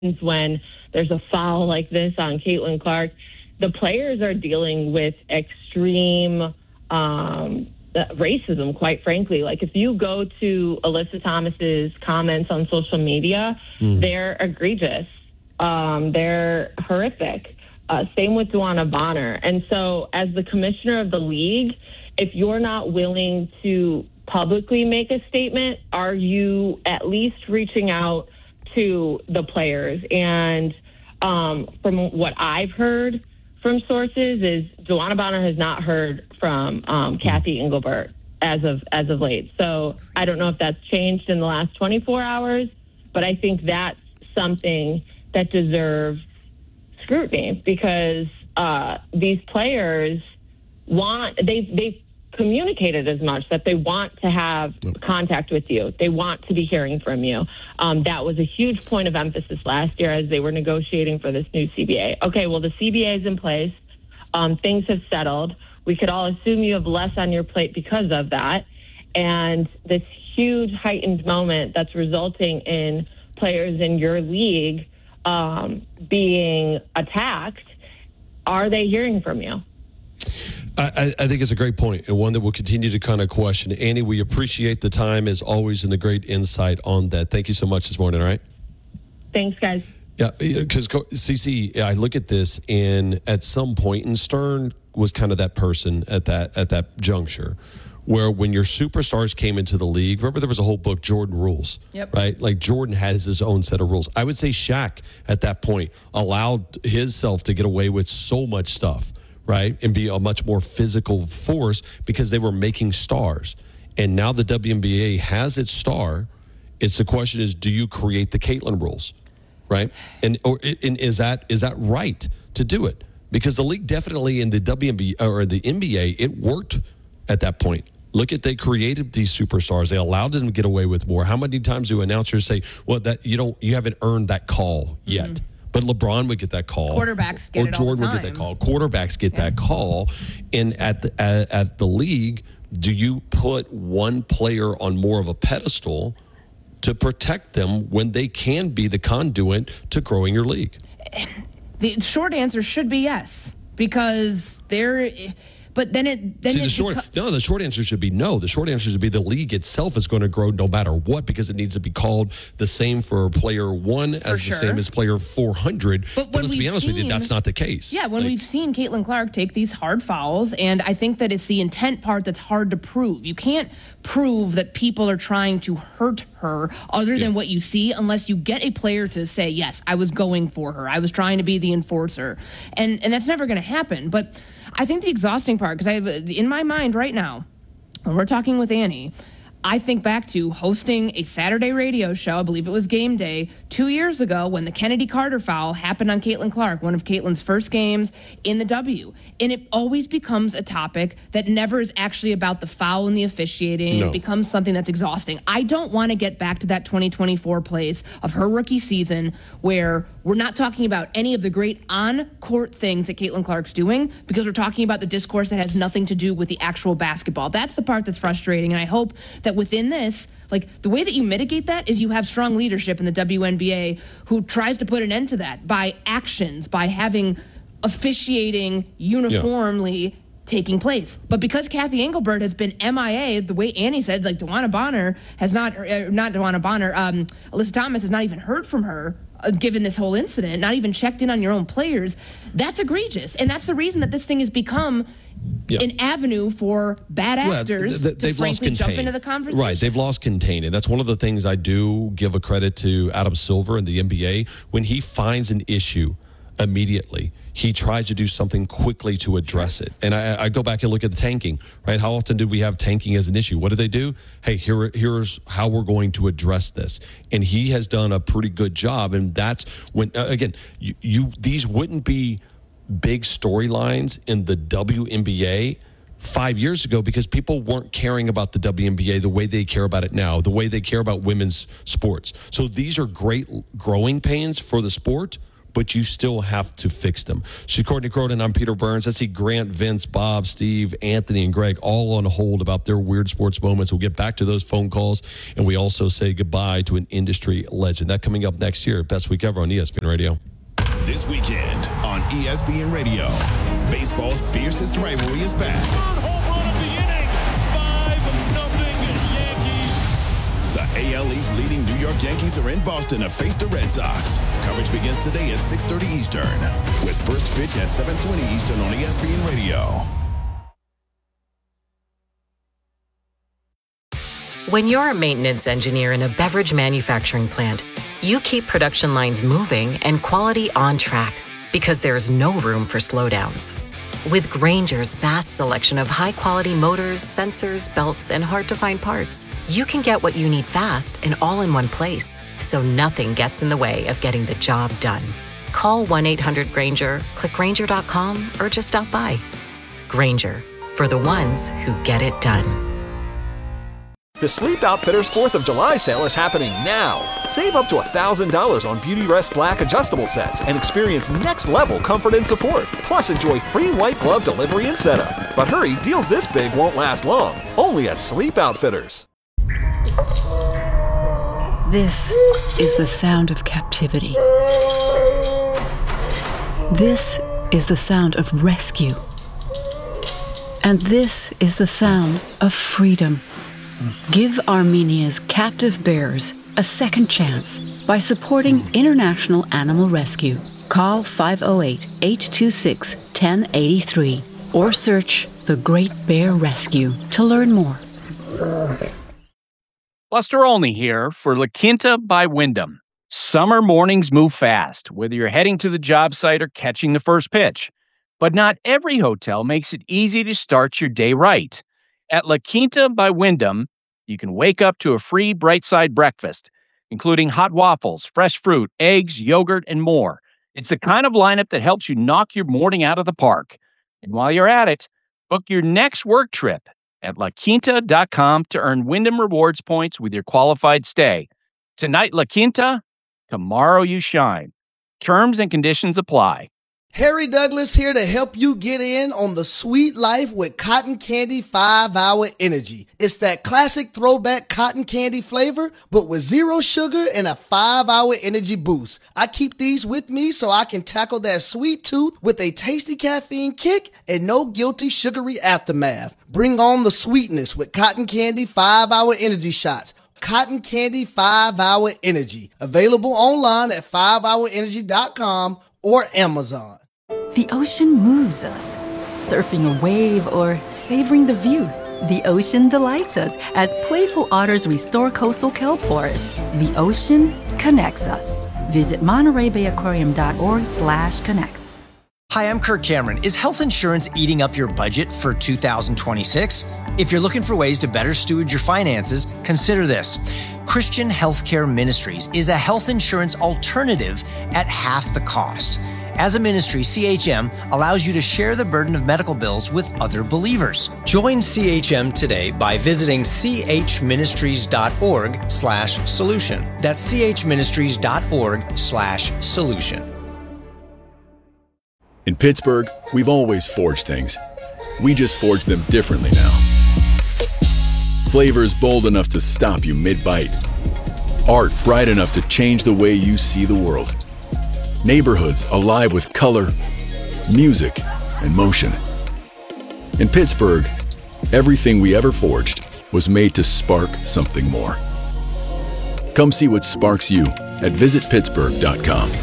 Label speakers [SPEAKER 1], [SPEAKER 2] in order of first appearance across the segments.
[SPEAKER 1] when there's a foul like this on Caitlin Clark, the players are dealing with extreme racism, quite frankly. Like, if you go to Alyssa Thomas's comments on social media, they're egregious. They're horrific. Same with Duana Bonner. And so as the commissioner of the league, if you're not willing to publicly make a statement, are you at least reaching out to the players? And from what I've heard from sources is Duana Bonner has not heard from Cathy Engelbert as of late. So I don't know if that's changed in the last 24 hours, but I think that's something that deserves scrutiny, because these players they've communicated as much that they want to have contact with you. They want to be hearing from you. That was a huge point of emphasis last year as they were negotiating for this new CBA. Okay, well, the CBA is in place. Things have settled. We could all assume you have less on your plate because of that. And this huge heightened moment that's resulting in players in your league being attacked, are they hearing from you?
[SPEAKER 2] I think it's a great point, and one that we'll continue to kind of question. Annie, we appreciate the time as always and the great insight on that. Thank you so much this morning, all right?
[SPEAKER 1] Thanks, guys.
[SPEAKER 2] Yeah, because CC, I look at this, and at some point, and Stern was kind of that person at that juncture, where when your superstars came into the league, remember there was a whole book, Jordan Rules, right? Like Jordan has his own set of rules. I would say Shaq at that point allowed himself to get away with so much stuff, right? And be a much more physical force because they were making stars. And now the WNBA has its star. It's the question is, do you create the Caitlin rules, right? And is that right to do it? Because the league definitely in the WNBA or the NBA, it worked at that point. Look at, they created these superstars. They allowed them to get away with more. How many times do announcers say, well, that you haven't earned that call yet? But LeBron would get that call.
[SPEAKER 3] Quarterbacks get it all the time.
[SPEAKER 2] Or Jordan would get that call. Quarterbacks get that call. And at the league, do you put one player on more of a pedestal to protect them when they can be the conduit to growing your league?
[SPEAKER 3] The short answer should be yes, because but then
[SPEAKER 2] the short answer should be no. The short answer should be the league itself is going to grow no matter what, because it needs to be called the same for player 1 as the same as player 400. But let's be honest with you, that's not the case.
[SPEAKER 3] Yeah, when we've seen Caitlin Clark take these hard fouls, and I think that it's the intent part that's hard to prove. You can't prove that people are trying to hurt her other than what you see unless you get a player to say, yes, I was going for her. I was trying to be the enforcer. And that's never going to happen. But I think the exhausting part, because in my mind right now, when we're talking with Annie, I think back to hosting a Saturday radio show, I believe it was Game Day, 2 years ago when the Kennedy Carter foul happened on Caitlin Clark, one of Caitlin's first games in the W. And it always becomes a topic that never is actually about the foul and the officiating. No. It becomes something that's exhausting. I don't want to get back to that 2024 place of her rookie season where we're not talking about any of the great on-court things that Caitlin Clark's doing, because we're talking about the discourse that has nothing to do with the actual basketball. That's the part that's frustrating, and I hope that within this, like, the way that you mitigate that is you have strong leadership in the WNBA who tries to put an end to that by actions, by having officiating uniformly taking place. But because Cathy Engelbert has been MIA, the way Annie said, like, Duana Bonner has not Duana Bonner, Alyssa Thomas has not even heard from her given this whole incident, not even checked in on your own players. That's egregious. And that's the reason that this thing has become an avenue for bad actors to frankly jump into the conversation.
[SPEAKER 2] Right, they've lost contain. And that's one of the things I do give a credit to Adam Silver in the NBA. When he finds an issue immediately, he tries to do something quickly to address it. And I go back and look at the tanking, right? How often did we have tanking as an issue? What do they do? Hey, here's how we're going to address this. And he has done a pretty good job. And that's when, again, these wouldn't be big storylines in the WNBA 5 years ago because people weren't caring about the WNBA the way they care about it now, the way they care about women's sports. So these are great growing pains for the sport. but you still have to fix them. She's Courtney Cronin. I'm Peter Burns. I see Grant, Vince, Bob, Steve, Anthony, and Greg all on hold about their weird sports moments. We'll get back to those phone calls, and we also say goodbye to an industry legend. That coming up next year. Best week ever on ESPN Radio.
[SPEAKER 4] This weekend on ESPN Radio, baseball's fiercest rivalry is back.
[SPEAKER 5] Third home run of the inning, 5-0 Yankees.
[SPEAKER 4] The AL East leading New York Yankees are in Boston to face the Red Sox. Coverage begins today at 6:30 Eastern, with first pitch at 7:20 Eastern on ESPN Radio.
[SPEAKER 6] When you're a maintenance engineer in a beverage manufacturing plant, you keep production lines moving and quality on track because there's no room for slowdowns. With Grainger's vast selection of high-quality motors, sensors, belts, and hard-to-find parts, you can get what you need fast and all in one place, so nothing gets in the way of getting the job done. Call 1-800-GRAINGER, click Grainger.com, or just stop by. Grainger, for the ones who get it done.
[SPEAKER 7] The Sleep Outfitters 4th of July sale is happening now. Save up to $1,000 on Beautyrest Black adjustable sets and experience next-level comfort and support. Plus, enjoy free white glove delivery and setup. But hurry, deals this big won't last long. Only at Sleep Outfitters.
[SPEAKER 8] This is the sound of captivity. This is the sound of rescue. And this is the sound of freedom. Give Armenia's captive bears a second chance by supporting International Animal Rescue. Call 508-826-1083 or search The Great Bear Rescue to learn more.
[SPEAKER 9] Buster Olney here for La Quinta by Wyndham. Summer mornings move fast, whether you're heading to the job site or catching the first pitch. But not every hotel makes it easy to start your day right. At La Quinta by Wyndham, you can wake up to a free Bright Side breakfast, including hot waffles, fresh fruit, eggs, yogurt, and more. It's the kind of lineup that helps you knock your morning out of the park. And while you're at it, book your next work trip at LaQuinta.com to earn Wyndham Rewards points with your qualified stay. Tonight, La Quinta, tomorrow you shine. Terms and conditions apply.
[SPEAKER 10] Harry Douglas here to help you get in on the sweet life with Cotton Candy 5-Hour Energy. It's that classic throwback cotton candy flavor, but with zero sugar and a 5-hour energy boost. I keep these with me so I can tackle that sweet tooth with a tasty caffeine kick and no guilty sugary aftermath. Bring on the sweetness with Cotton Candy 5-Hour Energy shots. Cotton Candy 5-Hour Energy. Available online at 5hourenergy.com or Amazon.
[SPEAKER 11] The ocean moves us. Surfing a wave or savoring the view. The ocean delights us as playful otters restore coastal kelp forests. The ocean connects us. Visit MontereyBayAquarium.org/connects.
[SPEAKER 12] Hi, I'm Kirk Cameron. Is health insurance eating up your budget for 2026? If you're looking for ways to better steward your finances, consider this. Christian Healthcare Ministries is a health insurance alternative at half the cost. As a ministry, CHM allows you to share the burden of medical bills with other believers. Join CHM today by visiting chministries.org/solution. That's chministries.org/solution.
[SPEAKER 13] In Pittsburgh, we've always forged things. We just forge them differently now. Flavors bold enough to stop you mid-bite. Art bright enough to change the way you see the world. Neighborhoods alive with color, music, and motion. In Pittsburgh, everything we ever forged was made to spark something more. Come see what sparks you at visitpittsburgh.com.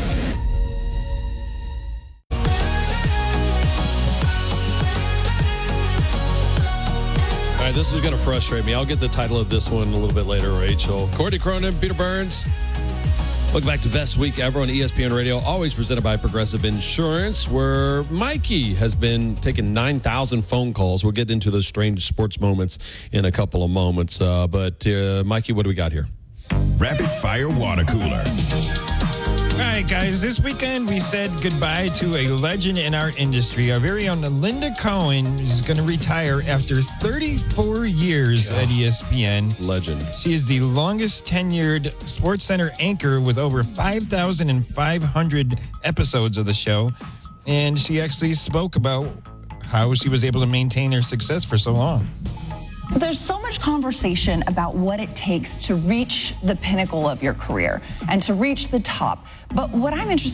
[SPEAKER 2] All right, this is going to frustrate me. I'll get the title of this one a little bit later, Rachel. Courtney Cronin, Peter Burns. Welcome back to Best Week Ever on ESPN Radio, always presented by Progressive Insurance, where Mikey has been taking 9,000 phone calls. We'll get into those strange sports moments in a couple of moments. But Mikey, what do we got here?
[SPEAKER 4] Rapid Fire Water Cooler.
[SPEAKER 9] All right,
[SPEAKER 14] guys, this weekend we said goodbye to a legend in our industry. Our very own Linda Cohen is going to retire after 34 years at ESPN.
[SPEAKER 2] Legend.
[SPEAKER 14] She is the longest tenured SportsCenter anchor with over 5,500 episodes of the show. And she actually spoke about how she was able to maintain her success for so long.
[SPEAKER 15] There's so much conversation about what it takes to reach the pinnacle of your career and to reach the top. But what I'm interested